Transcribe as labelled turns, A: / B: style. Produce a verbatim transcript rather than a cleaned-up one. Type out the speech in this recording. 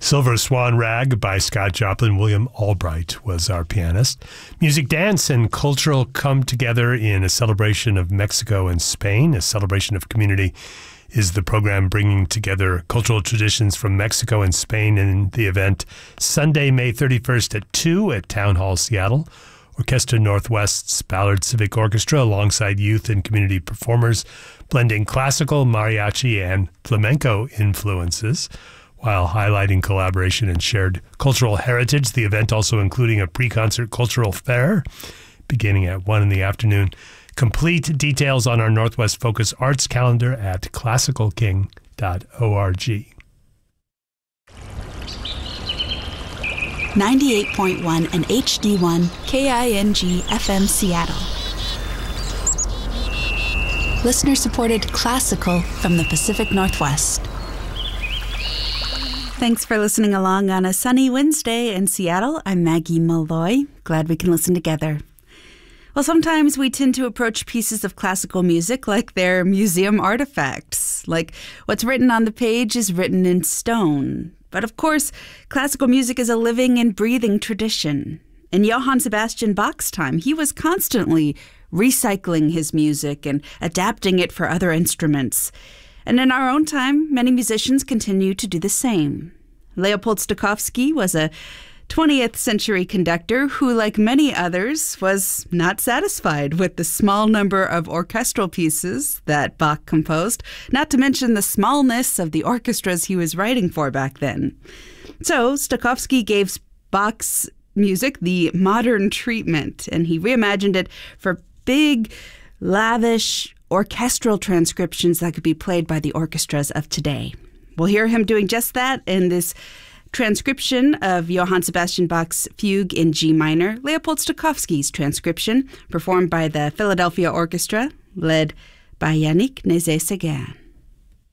A: Silver Swan Rag by Scott Joplin. William Albright was our pianist. Music, dance, and cultural come together in a celebration of Mexico and Spain. A celebration of community is the program bringing together cultural traditions from Mexico and Spain in the event Sunday, May thirty-first at two at Town Hall, Seattle. Orchestra Northwest's Ballard Civic Orchestra alongside youth and community performers blending classical, mariachi, and flamenco influences, while highlighting collaboration and shared cultural heritage. The event also including a pre-concert cultural fair beginning at one in the afternoon. Complete details on our Northwest Focus Arts calendar at classical king dot org.
B: ninety-eight point one and H D one K I N G F M Seattle. Listener-supported classical from the Pacific Northwest. Thanks for listening along on a sunny Wednesday in Seattle. I'm Maggie Malloy. Glad we can listen together. Well, sometimes we tend to approach pieces of classical music like they're museum artifacts, like what's written on the page is written in stone. But of course, classical music is a living and breathing tradition. In Johann Sebastian Bach's time, he was constantly recycling his music and adapting it for other instruments. And in our own time, many musicians continue to do the same. Leopold Stokowski was a twentieth century conductor who, like many others, was not satisfied with the small number of orchestral pieces that Bach composed, not to mention the smallness of the orchestras he was writing for back then. So Stokowski gave Bach's music the modern treatment, and he reimagined it for big, lavish, orchestral transcriptions that could be played by the orchestras of today. We'll hear him doing just that in this transcription of Johann Sebastian Bach's Fugue in G minor, Leopold Stokowski's transcription, performed by the Philadelphia Orchestra, led by Yannick Nézet-Séguin.